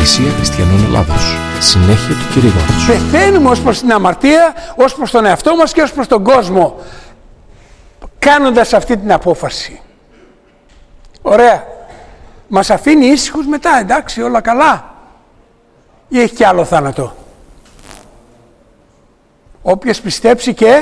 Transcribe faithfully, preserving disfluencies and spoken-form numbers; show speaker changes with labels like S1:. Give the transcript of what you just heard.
S1: Εκκλησία Χριστιανών Ελλάδος. Συνέχεια του κηρύγματος.
S2: Πεθαίνουμε ως προς την αμαρτία, ως προς τον εαυτό μας και ως προς τον κόσμο, κάνοντας αυτή την απόφαση. Ωραία. Μας αφήνει ήσυχους μετά, εντάξει, όλα καλά. Ή έχει κι άλλο θάνατο? Όποιος πιστέψει και